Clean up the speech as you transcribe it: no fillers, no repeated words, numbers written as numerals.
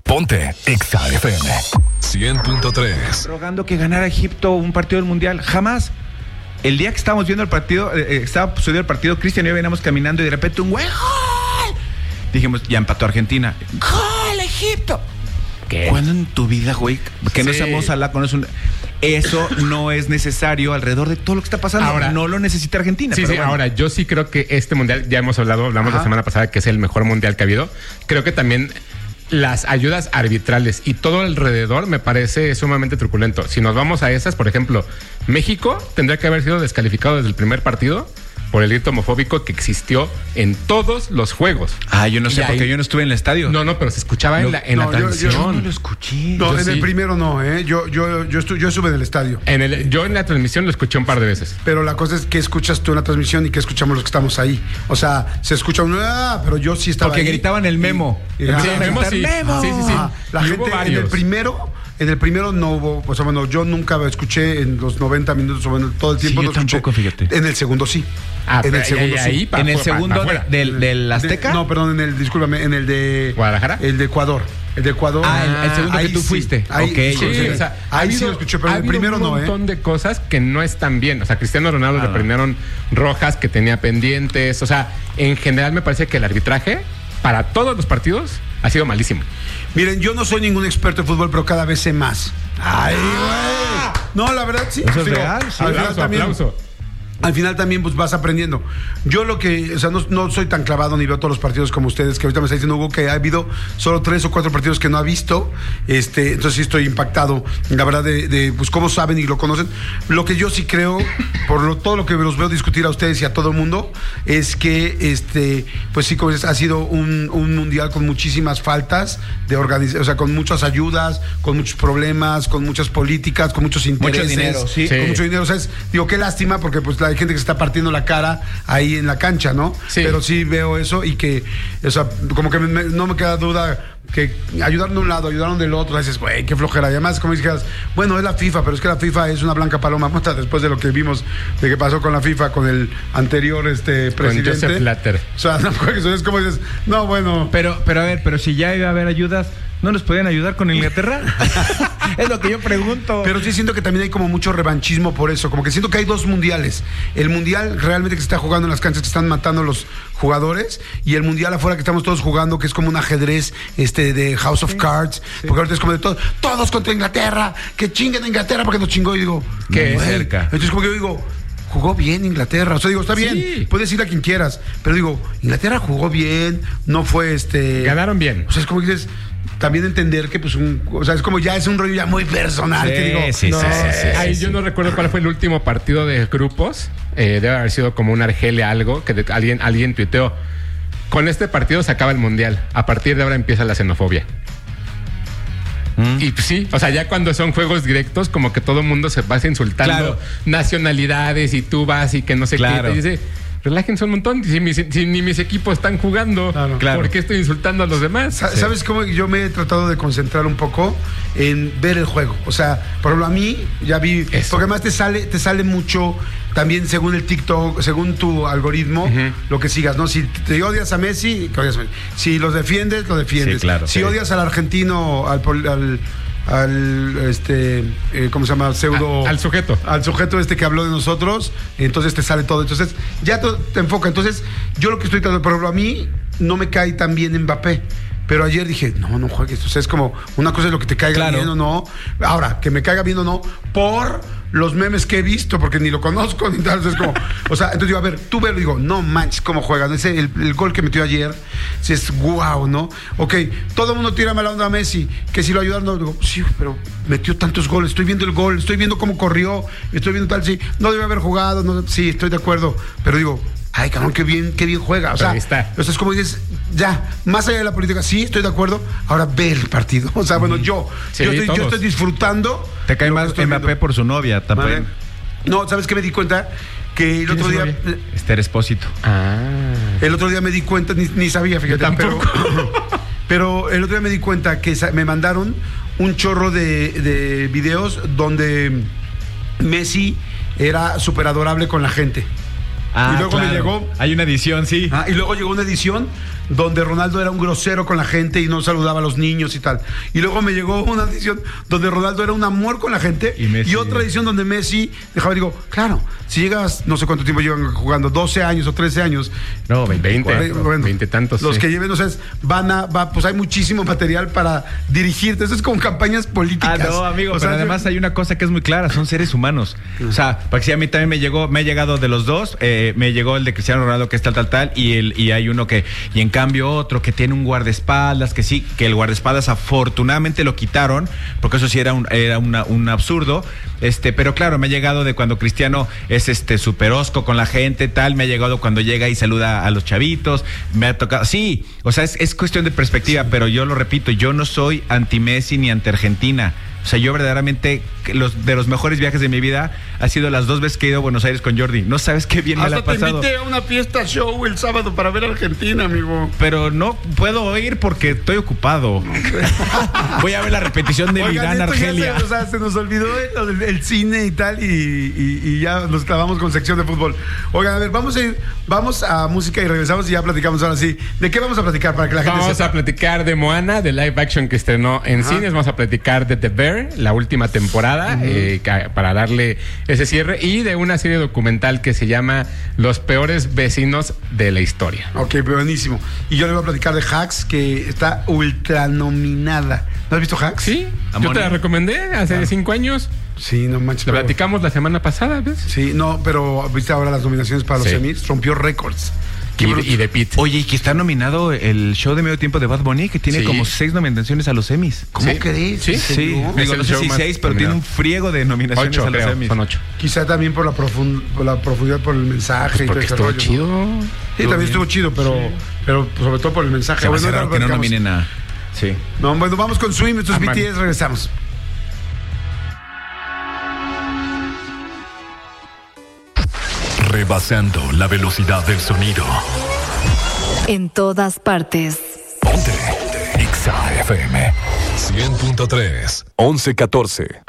Ponte Exa FM 100.3. Rogando que ganara Egipto un partido del Mundial. Jamás. El día que estábamos viendo el partido, estaba sucediendo el partido, Cristian y yo veníamos caminando y de repente un güey, ¡gol! Dijimos, ya empató Argentina. ¡Gol, Egipto! ¿Qué? ¿Cuándo en tu vida, güey, que no seamos Alá con eso? Eso no es necesario alrededor de todo lo que está pasando. Ahora, no lo necesita Argentina. Sí, pero sí, bueno. ahora yo sí creo que este mundial, ya hablamos la semana pasada que es el mejor mundial que ha habido. Creo que también las ayudas arbitrales y todo alrededor me parece sumamente truculento. Si nos vamos a esas, por ejemplo, México tendría que haber sido descalificado desde el primer partido por el grito homofóbico que existió en todos los juegos. Yo no sé, porque yo no estuve en el estadio. No, pero se escuchaba en la transmisión. Yo no lo escuché. No, Yo en sí. el primero no, ¿eh? Yo estuve en el estadio. Yo en la transmisión lo escuché un par de veces. Pero la cosa es que escuchas tú en la transmisión y que escuchamos los que estamos ahí. O sea, se escucha un... pero yo sí estaba Porque ahí. gritaban el Memo. Empezaron a Memo, gritar, sí. ¡Memo! Sí. La Y gente hubo varios. en el primero no hubo, o sea, bueno, yo nunca escuché en los 90 minutos o bueno, todo el tiempo Sí, no yo escuché. tampoco, fíjate. En el segundo sí. En el segundo sí. En el segundo del Azteca. No, perdón, discúlpame, en el de ¿Guadalajara? El de Ecuador. El de Ecuador. El segundo que ahí tú sí. fuiste. Ahí, Ok, sí, o sea, ahí sí lo escuché, pero en el primero no, un montón de cosas que no están bien. O sea, Cristiano Ronaldo le premiaron rojas que tenía pendientes. O sea, en general me parece que el arbitraje para todos los partidos ha sido malísimo. Miren, yo no soy ningún experto en fútbol, pero cada vez sé más. ¡Ay, güey! No, la verdad sí. Eso es Digo, real, sí. Aplauso. Al final también pues vas aprendiendo. Yo lo que, o sea, no soy tan clavado ni veo todos los partidos como ustedes, que ahorita me está diciendo Hugo que ha habido solo 3 o 4 partidos que no ha visto. Entonces sí estoy impactado, la verdad, de pues cómo saben y lo conocen. Lo que yo sí creo, todo lo que los veo discutir a ustedes y a todo el mundo, es que pues sí, como dices, ha sido un mundial con muchísimas faltas de organización, o sea, con muchas ayudas, con muchos problemas, con muchas políticas, con muchos intereses. Mucho dinero, sí. Con mucho dinero. O sea, digo, qué lástima, porque pues hay gente que se está partiendo la cara ahí en la cancha, ¿no? Sí. Pero sí veo eso y que, o sea, como que no me queda duda que ayudaron de un lado, ayudaron del otro. Dices, güey, qué flojera. Y además, como dices, bueno, es la FIFA, pero es que la FIFA es una blanca paloma muerta después de lo que vimos de que pasó con la FIFA, con el anterior presidente. Con Joseph Blatter. O sea, no, es como dices, no, bueno. Pero a ver, sí ya iba a haber ayudas, ¿no nos podían ayudar con Inglaterra? Es lo que yo pregunto. Pero sí siento que también hay como mucho revanchismo por eso. Como que siento que hay 2 mundiales. El mundial realmente que se está jugando en las canchas que están matando los jugadores, y el mundial afuera que estamos todos jugando, que es como un ajedrez de House of Cards. Porque ahorita es como de todos contra Inglaterra, que chinguen a Inglaterra porque nos chingó. Y digo, Qué güey. cerca. Entonces como que yo digo, jugó bien Inglaterra. O sea, digo, está bien, Sí. puedes ir a quien quieras. Pero digo, Inglaterra jugó bien, no fue Ganaron bien. O sea, es como que dices, también entender que pues o sea, es como ya es un rollo ya muy personal, Sí, que digo, sí. Ahí yo no recuerdo cuál fue el último partido de grupos. Debe haber sido como un Argelia algo, que alguien tuiteó. Con este partido se acaba el mundial. A partir de ahora empieza la xenofobia. Y pues sí, o sea, ya cuando son juegos directos, como que todo el mundo se pasa insultando Claro. nacionalidades y tú vas y que no sé Claro. qué. Y dice, relájense un montón. Si ni mis equipos están jugando, Claro. ¿por qué estoy insultando a los demás? ¿Sabes cómo yo me he tratado de concentrar un poco en ver el juego? O sea, por ejemplo, a mí ya vi, Eso. porque además te sale mucho también según el TikTok, según tu algoritmo, lo que sigas, ¿no? Si te odias a Messi, que odias a Messi. Si los defiendes, lo defiendes. Sí, claro, Si sí. odias al argentino, ¿cómo se llama? Al sujeto. Al sujeto que habló de nosotros, entonces te sale todo. Entonces, ya te enfoca. Entonces, yo lo que estoy tratando, por ejemplo, a mí no me cae tan bien Mbappé. Pero ayer dije, no juegues. O sea, es como una cosa es lo que te caiga Claro. bien o no. Ahora, que me caiga bien o no, por los memes que he visto, porque ni lo conozco ni tal. Entonces, como, o sea, entonces digo, a ver, tú velo, digo, no manches cómo juegan. El gol que metió ayer, si es guau, ¿no? Ok, todo el mundo tira mala onda a Messi, que si lo ayudaron, no, digo, sí, pero metió tantos goles, estoy viendo el gol, estoy viendo cómo corrió, estoy viendo tal, sí, no debe haber jugado, no, sí, estoy de acuerdo, pero digo, ay, cabrón, qué bien juega. O sea, ahí está. o sea, es como dices, ya, más allá de la política, sí, estoy de acuerdo, ahora ve el partido. O sea, bueno, yo estoy disfrutando. Te cae lo que más estoy Mbappé viendo. por su novia también. No, ¿sabes qué me di cuenta? Que el otro es su día. novia? Esther Espósito. El otro día me di cuenta, ni sabía, fíjate. Pero el otro día me di cuenta que me mandaron un chorro de videos donde Messi era súper adorable con la gente. Y luego me llegó. Hay una edición, sí. Y luego llegó una edición donde Ronaldo era un grosero con la gente y no saludaba a los niños y tal. Y luego me llegó una edición donde Ronaldo era un amor con la gente y otra edición donde Messi dejaba, digo, claro, si llegas, no sé cuánto tiempo llevan jugando, 12 años o 13 años. No, 20 tantos. Los que lleven, o sea, pues hay muchísimo material para dirigirte. Eso es como campañas políticas. No, amigo, pero además hay una cosa que es muy clara, son seres humanos. O sea, porque si a mí también me ha llegado de los dos, me llegó el de Cristiano Ronaldo que es tal, y hay uno que, y en cambio otro que tiene un guardaespaldas, que sí, que el guardaespaldas afortunadamente lo quitaron, porque eso sí era un absurdo, pero claro, me ha llegado de cuando Cristiano es super osco con la gente, tal, me ha llegado cuando llega y saluda a los chavitos, me ha tocado, sí, o sea, es cuestión de perspectiva, pero yo lo repito, yo no soy anti-Messi ni anti-Argentina. O sea, yo verdaderamente, de los mejores viajes de mi vida ha sido las 2 veces que he ido a Buenos Aires con Jordi. No sabes qué bien me la ha pasado. Hasta te invité a una fiesta show el sábado para ver a Argentina, amigo. Pero no puedo ir porque estoy ocupado. Voy a ver la repetición de Irán, Argelia. Se nos olvidó el cine y tal, y ya nos clavamos con sección de fútbol. Oigan, a ver, vamos a música y regresamos y ya platicamos ahora sí. ¿De qué vamos a platicar para que la gente sepa? Vamos a platicar de Moana, de live action que estrenó en cines. Vamos a platicar de The Bear, la última temporada, para darle ese cierre, y de una serie documental que se llama Los peores vecinos de la historia. Ok, buenísimo. Y yo le voy a platicar de Hacks, que está ultra nominada. ¿No has visto Hacks? Sí, yo te la recomendé hace 5 años. Sí, no manches. La platicamos la semana pasada, ¿ves? Sí, no, pero viste ahora las nominaciones para los Emmys, rompió récords. Y de Pitt. Oye, y que está nominado el show de medio tiempo de Bad Bunny, que tiene como 6 nominaciones a los Emmys. ¿Cómo crees? Sí. Digo, no sé si 6, pero tiene un friego de nominaciones 8, a los Emmys. Son 8. Quizá también por la profundidad, por el mensaje. Pues porque y todo estuvo chido. Sí, también estuvo chido, pero sobre todo por el mensaje. Se va a hacer raro que no nominen a... Sí. No, bueno, vamos con Swim, estos BTS, regresamos. Rebasando la velocidad del sonido. En todas partes. Ponte. Exa FM 100.3 1114.